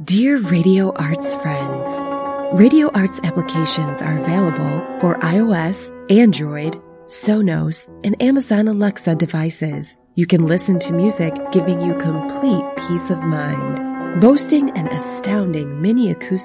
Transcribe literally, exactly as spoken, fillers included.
Dear Radio Arts friends, Radio Arts applications are available for iOS, Android, Sonos, and Amazon Alexa devices. You can listen to music giving you complete peace of mind. Boasting an astounding mini acoustic